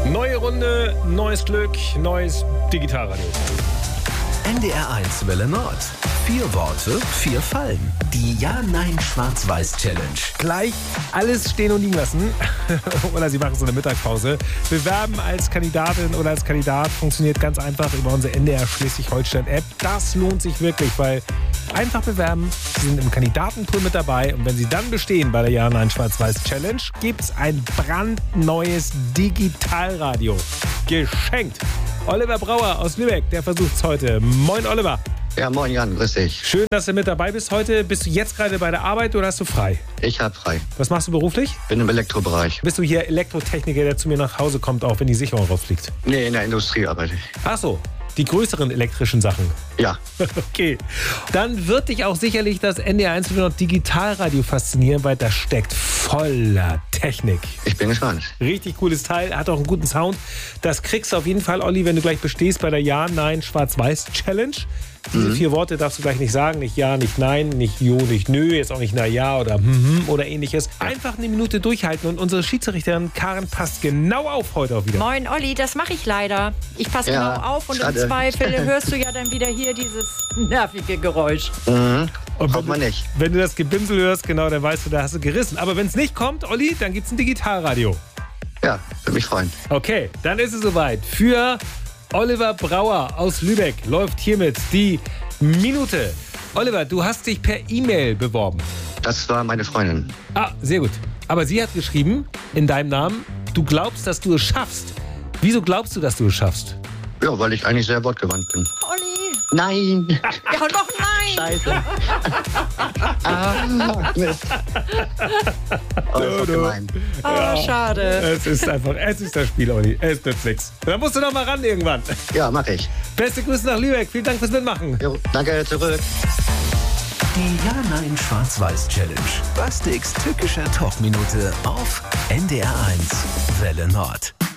Neue Runde, neues Glück, neues Digitalradio. NDR 1 Welle Nord. 4 Worte, 4 Fallen. Die Ja-Nein-Schwarz-Weiß-Challenge. Gleich alles stehen und liegen lassen. Oder Sie machen so eine Mittagspause. Bewerben als Kandidatin oder als Kandidat funktioniert ganz einfach über unsere NDR Schleswig-Holstein-App. Das lohnt sich wirklich, weil einfach bewerben. Sie sind im Kandidatenpool mit dabei. Und wenn Sie dann bestehen bei der Ja-Nein-Schwarz-Weiß-Challenge, gibt es ein brandneues Digitalradio. Geschenkt. Oliver Brauer aus Lübeck, der versucht es heute. Moin, Oliver. Ja, moin Jan, grüß dich. Schön, dass du mit dabei bist heute. Bist du jetzt gerade bei der Arbeit oder hast du frei? Ich hab frei. Was machst du beruflich? Bin im Elektrobereich. Bist du hier Elektrotechniker, der zu mir nach Hause kommt, auch wenn die Sicherung rausfliegt? Nee, in der Industrie arbeite ich. Ach so, die größeren elektrischen Sachen. Ja. Okay. Dann wird dich auch sicherlich das NDR 1 Welle Nord Digitalradio faszinieren, weil das steckt voller Technik. Ich bin gespannt. Richtig cooles Teil, hat auch einen guten Sound. Das kriegst du auf jeden Fall, Olli, wenn du gleich bestehst bei der Ja-Nein-Schwarz-Weiß-Challenge. Diese 4 Worte darfst du gleich nicht sagen. Nicht ja, nicht nein, nicht jo, nicht nö, jetzt auch nicht na ja oder oder ähnliches. Einfach eine Minute durchhalten und unsere Schiedsrichterin Karen passt genau auf heute auch wieder. Moin Olli, das mache ich leider. Ich passe Ja, genau auf und schade. im Zweifel hörst du ja dann wieder hier dieses nervige Geräusch. Mhm. Und Braucht man nicht. Wenn du das Gebimsel hörst, genau, dann weißt du, da hast du gerissen. Aber wenn es nicht kommt, Olli, dann gibt's ein Digitalradio. Ja, würde mich freuen. Okay, dann ist es soweit. Für Oliver Brauer aus Lübeck läuft hiermit die Minute. Oliver, du hast dich per E-Mail beworben. Das war meine Freundin. Ah, sehr gut. Aber sie hat geschrieben, in deinem Namen, du glaubst, dass du es schaffst. Wieso glaubst du, dass du es schaffst? Ja, weil ich eigentlich sehr wortgewandt bin. Olli! Nein! Ja, noch nein! Scheiße. Mist. Oh, das ist doch gemein. Oh, schade. Es ist einfach, es ist das Spiel, Olli. Es nützt nichts. Da musst du noch mal ran irgendwann. Ja, mach ich. Beste Grüße nach Lübeck. Vielen Dank fürs Mitmachen. Jo, danke, zurück. Die Ja-Nein-Schwarz-Weiß-Challenge. Bastiks tückischer Talkminute auf NDR 1 Welle Nord.